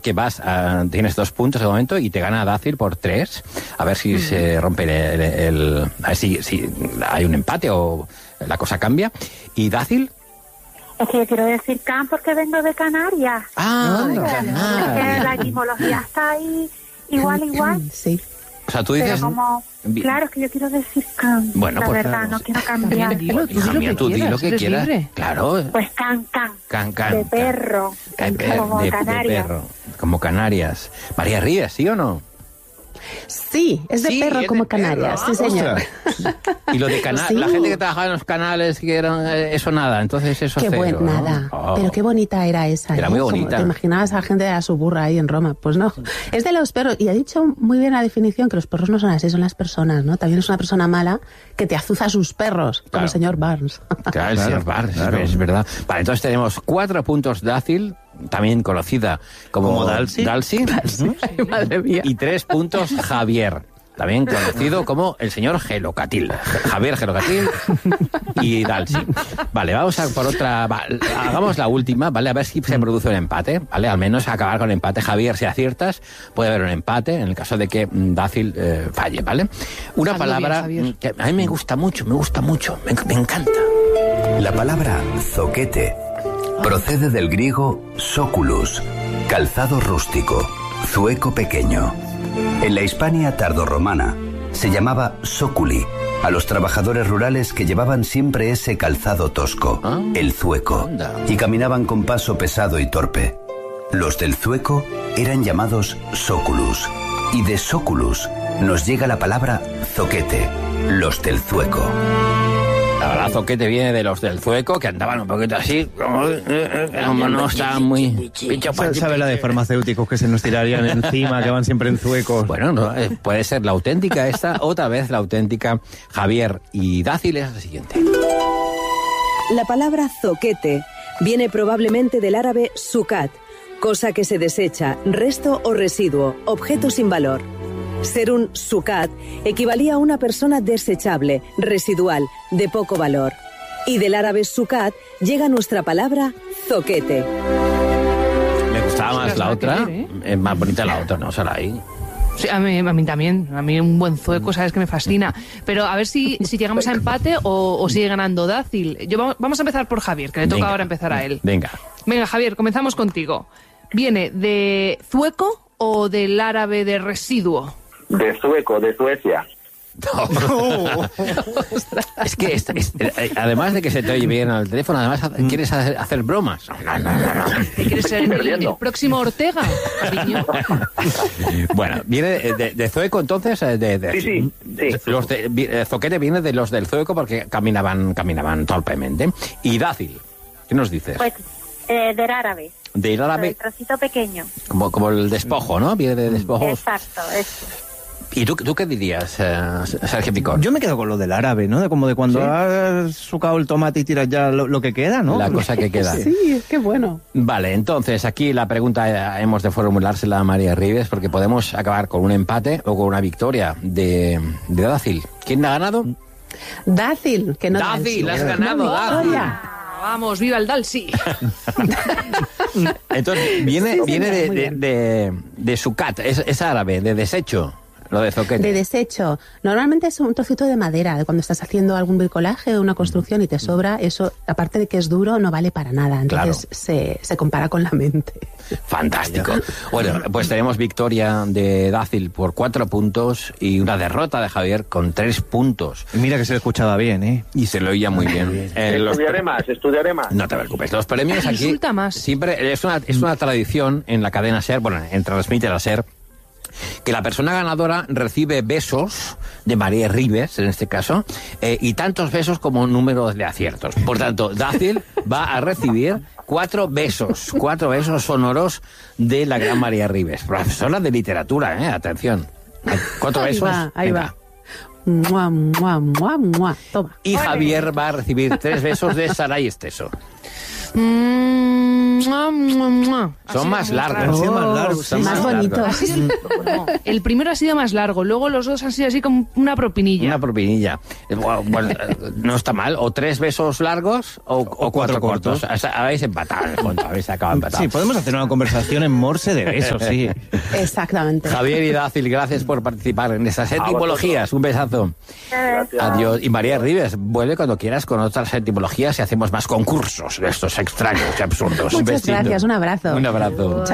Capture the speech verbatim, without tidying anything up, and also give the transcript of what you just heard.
porque vas a, tienes dos puntos de momento y te gana Dácil por tres. A ver si mm. se rompe el, el, el a ver si, si hay un empate o la cosa cambia. ¿Y Dácil? Es que yo quiero decir Can porque vengo de Canarias. Ah, de Canarias. Es que la etimología está ahí igual, igual. Sí. O sea, tú dices... Pero como, claro, es que yo quiero decir Can. Bueno, la pues verdad, claro. no quiero cambiar. Dilo, Hija mía, tú di lo que quieras. Libre. Claro. Pues Can, Can. Can, can. De perro. Can, can, como de, Canarias. de perro. Como Canarias. María Ríos, ¿sí o no? Sí, es de Sí, perro es como de perro. Canarias, sí señor. Y lo de canal, Sí. la gente que trabajaba en los canales, que eran, eh, eso nada, entonces eso Qué cero, buen, ¿no? nada. Oh. Pero qué bonita era esa. Era ¿eh? muy Como bonita. te imaginabas a la gente de la suburra ahí en Roma. Pues no. Es de los perros. Y ha dicho muy bien la definición que los perros no son así, son las personas, ¿no? También es una persona mala que te azuza a sus perros, como Claro. el señor Barnes. Claro, el señor Barnes, claro. es verdad. Vale, entonces tenemos cuatro puntos Dácil, también conocida como, ¿Como Dalsi? Dalsi, Ay, madre mía. y tres puntos Javier, también conocido como el señor Gelocatil. Javier Gelocatil y Dalsi. Vale, vamos a por otra... va, hagamos la última, ¿vale? A ver si se produce un empate, ¿vale? Al menos acabar con empate. Javier, si aciertas, puede haber un empate en el caso de que mm, Dácil eh, falle, ¿vale? Una Hazlo palabra bien, mm, que a mí me gusta mucho, me gusta mucho, me, me encanta. La palabra zoquete procede del griego soculus, calzado rústico, zueco pequeño. En la Hispania tardorromana se llamaba soculi a los trabajadores rurales que llevaban siempre ese calzado tosco, Ah, el zueco, anda. y caminaban con paso pesado y torpe. Los del zueco eran llamados soculus, y de soculus nos llega la palabra zoquete, los del zueco. La verdad, zoquete viene de los del Zueco, que andaban un poquito así, como, eh, eh, como no estaban muy... pincho, ¿Sabes sabe la de farmacéuticos que se nos tirarían encima, que van siempre en zuecos? Bueno, no, eh, puede ser la auténtica esta, otra vez la auténtica. Javier y Dácil es la siguiente. La palabra zoquete viene probablemente del árabe sucat, cosa que se desecha, resto o residuo, objeto sin valor. Ser un sucat equivalía a una persona desechable, residual, de poco valor. Y del árabe sucat llega nuestra palabra zoquete. Me gustaba más Ostras, la nada que otra, ver, ¿eh? es más bonita la otra, ¿no? Sarai. Sí, a mí, a mí también. A mí un buen zueco, sabes que me fascina. Pero a ver si, si llegamos a empate o, o sigue ganando Dácil. Yo, vamos, vamos a empezar por Javier, que le toca Venga. ahora empezar a él. Venga. Venga, Javier, comenzamos contigo. ¿Viene de zueco o del árabe de residuo? De sueco, de Suecia. Es que es- es- eh, además de que se te oye bien al teléfono, además ha- quieres hacer, hacer bromas. No, no, no, no. ¿Quieres ser el, perdiendo. el próximo Ortega, cariño? Bueno, viene de, de- de Zueco entonces, eh, de, de- Sí, sí, sí. Los de, vi- eh, Zoquete viene de los del Zueco porque caminaban, caminaban torpemente. Y Dácil, ¿qué nos dices? Pues eh, del árabe. Del Del árabe, trocito pequeño. como, como el despojo, ¿no? Viene de despojos. Exacto, eso. ¿Y tú, tú qué dirías, eh, Sergio Picón? Yo me quedo con lo del árabe, ¿no? De como de cuando ¿Sí? has sucado el tomate y tiras ya lo, lo que queda, ¿no? La cosa que queda. Sí, qué bueno. Vale, entonces aquí la pregunta eh, hemos de formulársela a María Ribes porque podemos acabar con un empate o con una victoria de, de Dácil. ¿Quién ha ganado? Dácil, que no Dácil, Dalsi. has ganado, Dácil. Hola. Vamos, viva el Dalsi. Entonces, viene, Sí, viene señor, de, muy de, bien. de, de sucat, es, es árabe, de desecho, lo de zoquete. De desecho. Normalmente es un trocito de madera, de cuando estás haciendo algún bricolaje o una construcción y te sobra, eso, aparte de que es duro, no vale para nada. Entonces se, se compara con la mente. Fantástico. Bueno, pues tenemos victoria de Dácil por cuatro puntos y una derrota de Javier con tres puntos. Y mira que se le escuchaba bien, ¿eh? Y se lo oía muy bien. Eh, los Estudiaré más, estudiaré más. No te preocupes, los premios aquí Insulta más. siempre es una, es una tradición en la cadena SER, bueno, en Transmite la SER, que la persona ganadora recibe besos de María Ribes, en este caso, eh, y tantos besos como número de aciertos. Por tanto, Dácil va a recibir cuatro besos, cuatro besos sonoros de la gran María Ribes. Profesora de literatura, ¿eh? Atención. Cuatro Ahí besos. va, ahí Venga. va. Mua, mua, mua, mua. Toma. Y Javier va a recibir tres besos de Saray Esteso. Mm, mua, mua, mua. Son Así más como largos. raro. Son más largos. Oh, Son más más largos. bonitos, Son más más bonitos. largos. Ha sido- no, el primero ha sido más largo, luego los dos han sido así como una propinilla. Una propinilla. Eh, Bueno, bueno, eh, no está mal. O tres besos largos o, o cuatro, cuatro cortos. cortos. O sea, habéis empatado en el fondo, habéis acabado empatados. Sí, podemos hacer una conversación en morse de besos, sí. Exactamente. Javier y Dácil, gracias por participar en estas etimologías. Un besazo. Gracias. Adiós. Y María Ribes, vuelve cuando quieras con otras etimologías y hacemos más concursos de estos extraños y absurdos. Muchas Besito. gracias, un abrazo. Un abrazo. Chao.